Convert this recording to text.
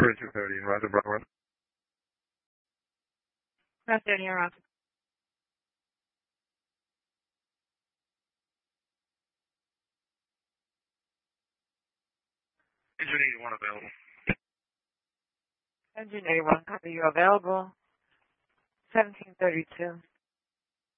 3230 in Roger Bravo. Roger, you're on. Engine 81 available. Engine 81, copy you available. 1732.